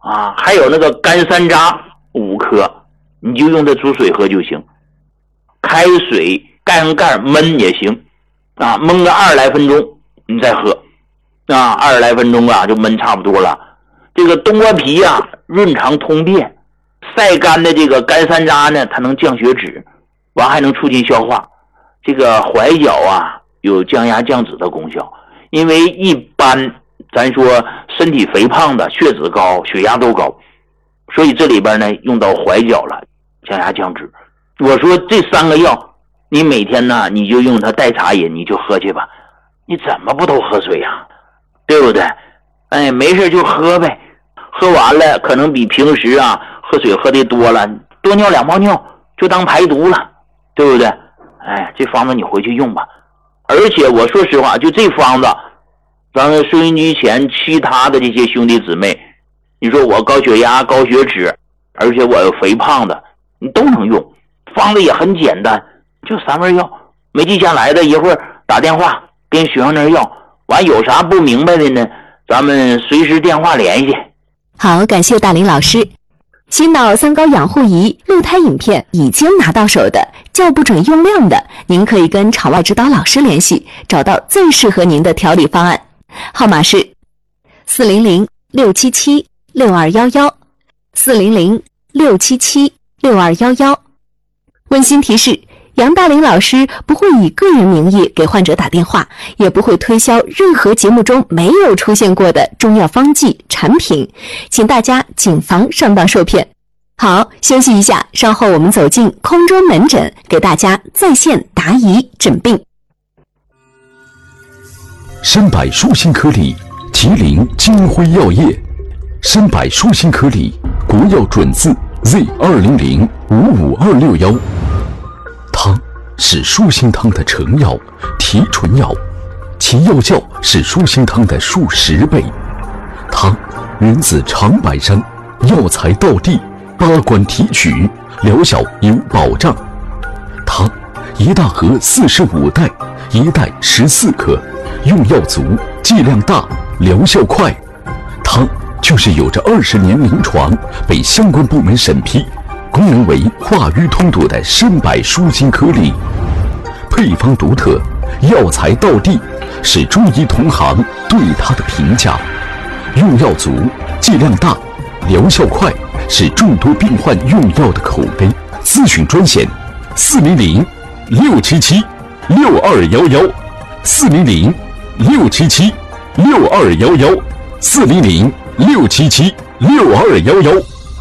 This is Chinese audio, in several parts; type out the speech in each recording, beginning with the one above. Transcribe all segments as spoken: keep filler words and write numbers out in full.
啊，还有那个干山楂五克，你就用它煮水喝就行。开水盖上盖焖也行啊，焖个二十来分钟你再喝啊，二十来分钟啊就焖差不多了。这个冬瓜皮啊润肠通便，晒干的这个干山楂呢它能降血脂，完还能促进消化。这个怀角啊有降压降脂的功效，因为一般咱说身体肥胖的血脂高血压都高，所以这里边呢用到怀角了，降压降脂。我说这三个药你每天呢你就用它代茶饮，你就喝去吧，你怎么不都喝水呀、啊？对不对？哎，没事就喝呗，喝完了可能比平时啊喝水喝的多了，多尿两泡尿就当排毒了，对不对？哎，这方子你回去用吧。而且我说实话，就这方子咱们收音机前其他的这些兄弟姊妹，你说我高血压高血脂，而且我有肥胖的，你都能用，方子也很简单，就三味药。没记下来的一会儿打电话跟学生那儿要，完有啥不明白的呢咱们随时电话联系。 好，感谢大林老师。心脑三高养护仪鹿胎饮片已经拿到手的，叫不准用量的，您可以跟场外指导老师联系，找到最适合您的调理方案。号码是四零零六七七六二一一，四零零六七七六二一一。温馨提示，杨大林老师不会以个人名义给患者打电话，也不会推销任何节目中没有出现过的中药方剂产品，请大家谨防上当受骗。好，休息一下，稍后我们走进空中门诊，给大家在线答疑诊病。 参百舒心颗粒，麒麟金辉药业。参百舒心颗粒，国药准字 Z 二零零五五二六幺。汤是舒心汤的成药、提纯药，其药效是舒心汤的数十倍。汤源自长白山，药材到地，八关提取，疗效有保障。汤一大盒四十五袋，一袋十四克，用药足，剂量大，疗效快。汤就是有着二十年临床，被相关部门审批，功能为化瘀通堵的参百舒心颗粒，配方独特，药材到地，是中医同行对它的评价。用药足，剂量大，疗效快，是众多病患用药的口碑。咨询专线：四零零六七七六二幺幺，四零零六七七六二幺幺，四零零六七七六二幺幺。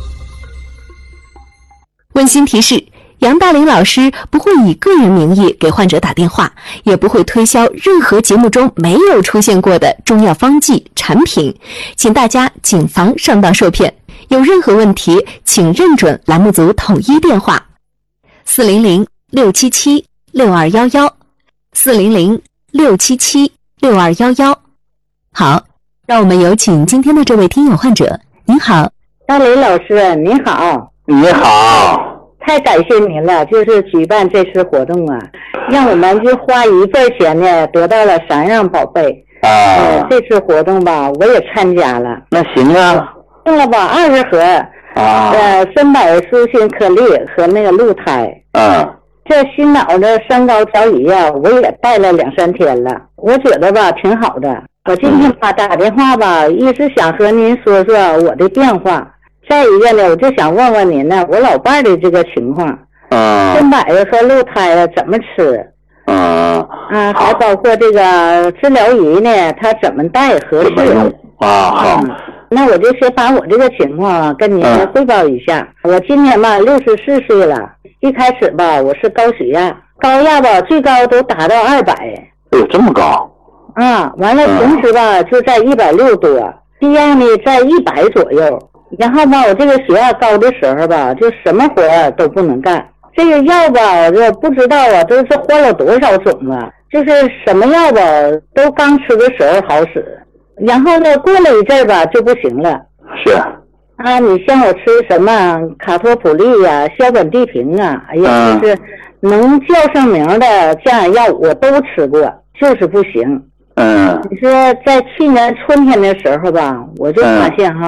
温馨提示，杨大林老师不会以个人名义给患者打电话，也不会推销任何节目中没有出现过的中药方剂产品，请大家谨防上当受骗。有任何问题，请认准栏目组统一电话：四零零六七七六二幺幺，四零零六七七六二幺幺。好，让我们有请今天的这位听友患者。您好， 大林老师，您好。 你好， 太感谢您了，就是举办这次活动啊，让我们就花一份钱呢，得到了三样宝贝啊、 呃。这次活动吧，我也参加了。 那行啊， 用了吧二十盒啊， 呃，参百舒心颗粒和那个鹿胎。 嗯， 这心脑的三高调仪啊，我也带了两三天了，我觉得吧挺好的。我今天吧打电话吧，一直想和您说说我的变化。再一个呢，我就想问问您呢，我老伴儿的这个情况， 嗯， 参百的和鹿胎的怎么吃？ 嗯， 啊，还包括这个治疗仪呢，它怎么带合适？ 啊，好、 嗯。那我就先把我这个情况啊跟您汇报一下。嗯、我今年吧六十四岁了，一开始吧我是高血压，高压吧最高都达到二百。 哎呦，这么高？ 啊，完了平时吧、嗯、就在一百六多，低压呢在一百左右。然后吧，我这个血压高的时候吧，就什么活都不能干。这个药吧，这不知道啊，都是换了多少种啊。就是什么药吧，都刚吃的时候好使，然后呢，过了一阵吧就不行了。 是啊，你像我吃什么卡托普利呀、啊、硝苯地平啊，哎呀，就是能叫上名的这样药我都吃过，就是不行。 嗯， 你说在去年春天的时候吧，我就发现哈。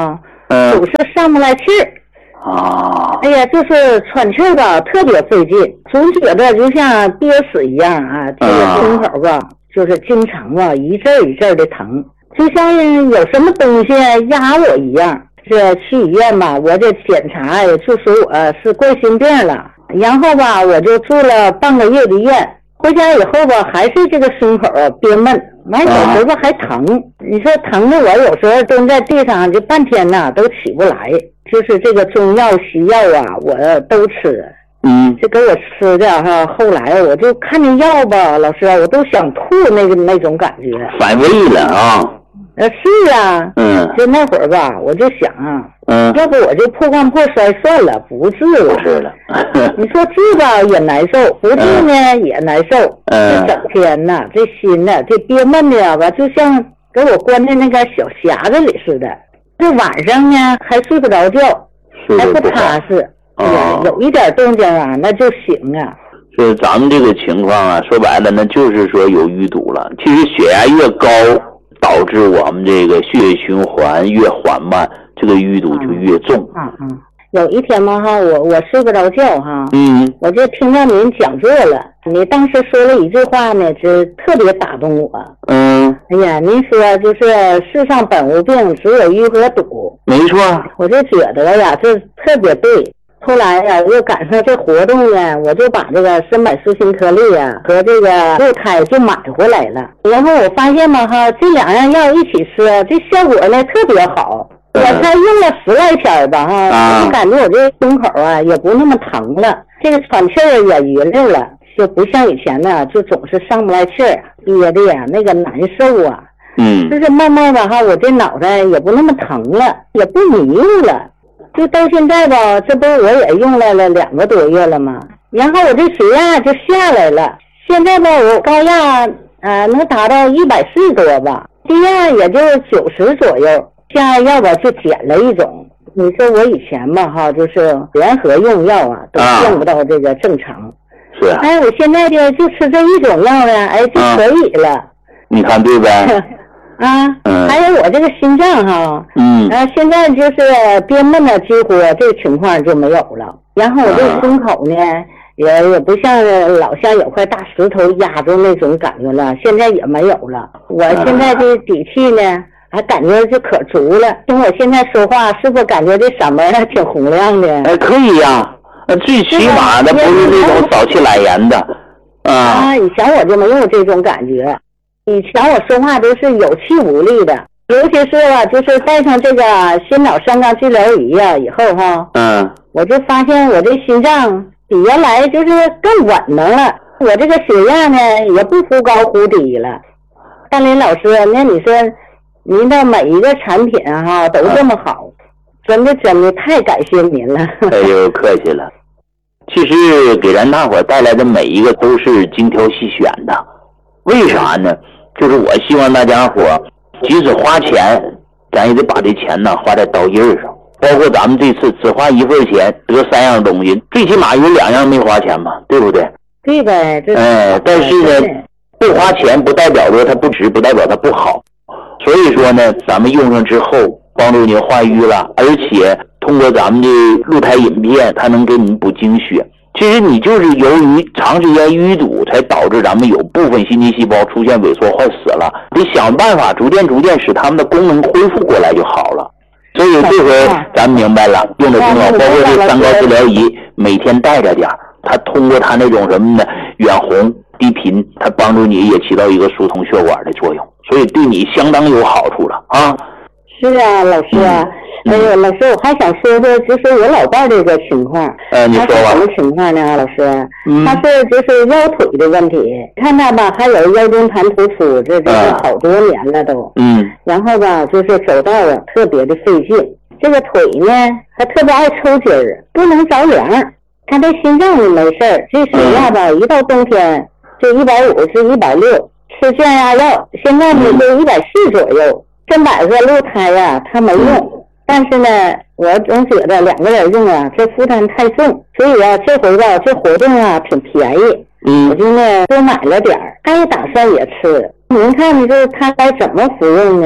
嗯， 总是上不来气儿。 啊， 哎呀，就是喘气儿吧，特别费劲，总觉得就像憋死一样啊。这个胸口吧，就是经常吧一阵一阵的疼，就像有什么东西压我一样。这去医院吧，我这检查呀，就说我是冠心病了。然后吧，我就住了半个月的院。回家以后吧，还是这个胸口啊憋闷，完有时候吧还疼。你说疼的我有时候蹲在地上就半天呐都起不来。就是这个中药西药啊，我都吃。 嗯， 这给我吃的哈，后来我就看见药吧，老师啊，我都想吐那个那种感觉， 反胃了啊。 呃，是啊， 嗯， 就那会儿吧，我就想啊， 嗯， 要不我就破罐破摔算了，不治了。 不治了。 你说治吧也难受，不治呢、嗯、也难受。 嗯， 这整天呐，这心呐，这憋闷的吧，就像给我关在那个小匣子里似的。这晚上呢还睡不着觉，还不踏实。 啊， 有一点动静啊，那就行啊。 是咱们这个情况啊，说白了，那就是说有淤堵了。其实血压越高，导致我们这个血液循环越缓慢，这个淤堵就越重。 嗯嗯。嗯有一天嘛哈，我我睡不着觉哈， 嗯， 我就听到您讲座了，你当时说了一句话呢，就特别打动我。 嗯， 哎呀，您说就是世上本无病，只有淤和堵。 没错。 我就觉得呀，这特别对。后来呀，又赶上这活动呢，我就把这个参百舒心颗粒啊和这个鹿胎就买回来了。然后我发现嘛哈，这两样药一起吃，这效果呢特别好。我才用了十来天吧哈， 啊、 我感觉我这胸口啊也不那么疼了，这个喘气儿也匀溜了，就不像以前呢，就总是上不来气儿，憋的呀那个难受啊。 嗯， 就是慢慢的哈，我这脑袋也不那么疼了，也不迷糊了。就到现在吧，这不我也用来了两个多月了吗？然后我这血压就下来了，现在吧我高压呃能达到一百四多吧，低压也就九十左右。现在药吧就减了一种，你说我以前吧哈，就是联合用药啊，都用不到这个正常。 是啊。 哎，我现在呢就吃这一种药呢，哎就可以了。啊、 你看对呗？ 啊，嗯、还有我这个心脏哈， 嗯， 啊现在就是憋闷了，几乎这个情况就没有了。然后我这胸口呢，啊、也也不像老像有块大石头压住那种感觉了，现在也没有了。我现在这底气呢。还感觉就可足了，听我现在说话，是不是感觉这嗓门还挺洪亮的？ 哎，可以呀、啊，最起码的不是那种扫气懒言的。啊, 啊，以前我就没有这种感觉，以前我说话都是有气无力的，尤其是啊，就是带上这个心脑三缸治疗仪啊以后哈， 嗯， 我就发现我这心脏比原来就是更稳当了，我这个血压呢也不忽高忽低了。大林老师，那你说。您的每一个产品哈、啊、都这么好、啊，真的真的太感谢您了。 哎呦，客气了。其实给咱大伙带来的每一个都是精挑细选的，为啥呢？就是我希望大家伙即使花钱，咱也得把这钱呢花在刀刃上。包括咱们这次只花一份钱得三样东西，最起码有两样没花钱嘛，对不对？ 对呗。 哎，但是呢，不花钱不代表着它不值，不代表它不好。所以说呢，咱们用上之后帮助你化瘀了，而且通过咱们的鹿胎饮片，它能给你补精血。其实你就是由于长时间淤堵，才导致咱们有部分心肌细胞出现萎缩坏死了。你想办法逐渐逐渐使它们的功能恢复过来就好了。所以这回咱明白了，用的挺好，包括这三高治疗仪，每天带着点，它通过它那种什么呢，远红低频，它帮助你也起到一个疏通血管的作用。所以对你相当有好处了啊！ 是啊，老师啊，嗯、哎呦，老师，我还想说说，就是我老伴这个情况。 呃，你说吧。 他是什么情况呢，老师？ 嗯。 他是就是腰腿的问题，看他吧，还有腰中弹突出，这这是好多年了都。 嗯。 然后吧，就是走道啊，特别的费劲。这个腿呢，还特别爱抽筋儿，不能着凉。他这心脏也没事儿，这血压吧，一到冬天就一百五至一百六。吃降压药，现在呢就一百四左右。这买个鹿胎呀，他没用，但是呢，我总觉得两个人用啊，这负担太重，所以啊，这回吧，这活动啊挺便宜， 嗯， 我就呢多买了点儿，他也打算也吃。您看，这他该怎么服用呢？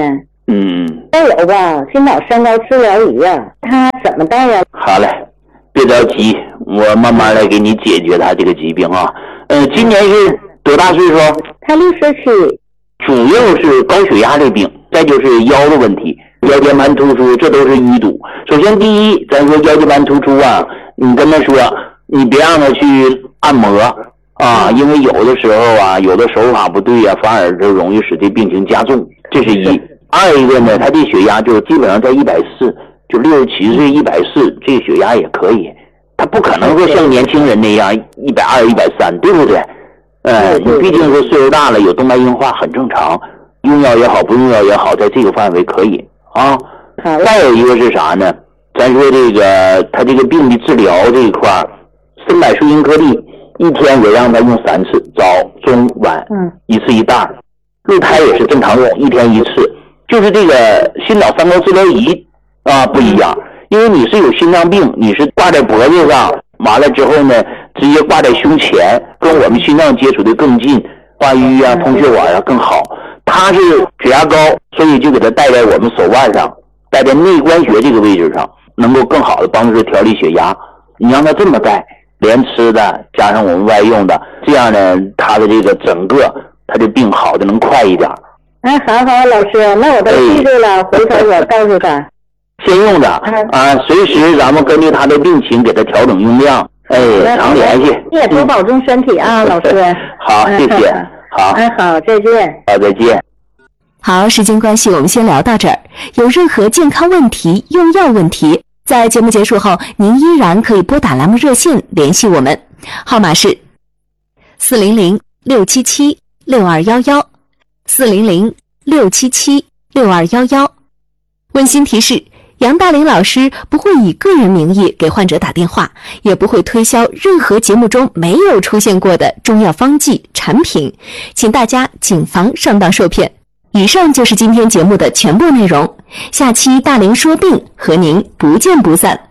嗯， 再有吧，心脑三高治疗仪呀，他怎么带呀？ 好嘞，别着急，我慢慢来给你解决他这个疾病啊。呃，今年是多大岁数？ 他六十七。 主要是高血压这病，再就是腰的问题，腰间盘突出，这都是淤堵。首先第一，咱说腰间盘突出啊，你跟他说，你别让他去按摩啊，因为有的时候啊，有的手法不对啊，反而就容易使这病情加重，这是一。二一个呢，他这血压就基本上在一百四，就六十七岁一百四，这血压也可以，他不可能说像年轻人那样一百二、一百三，对不对？呃，你毕竟是岁数大了，有动脉硬化很正常，用药也好，不用药也好，在这个范围可以啊。再有一个是啥呢？咱说这个他这个病的治疗这一块，参柏舒心颗粒一天也让他用三次，早中晚，嗯，一次一袋。鹿胎也是正常用，一天一次。就是这个心脑三高治疗仪啊不一样，因为你是有心脏病，你是挂在脖子上，完了之后呢，直接挂在胸前，跟我们心脏接触的更近，化瘀啊、通血管啊更好。它是血压高，所以就给它戴在我们手腕上，戴在内关穴这个位置上，能够更好的帮助调理血压。你让它这么戴，连吃的加上我们外用的，这样呢，它的这个整个它的病好的能快一点。 哎，好好，老师，那我都记住了，哎、回头我告诉他。 先用的啊，随时咱们根据他的病情给他调整用量。哎，常联系。 你也多保重身体啊，嗯、老师。 好，谢谢。好。 哎，好，再见。 好，再见。 好，时间关系，我们先聊到这儿。有任何健康问题、用药问题，在节目结束后，您依然可以拨打栏目热线联系我们，号码是四零零六七七六二幺幺。四零零六七七六二幺幺。温馨提示：杨大林老师不会以个人名义给患者打电话，也不会推销任何节目中没有出现过的中药方剂产品，请大家谨防上当受骗。以上就是今天节目的全部内容，下期大林说病和您不见不散。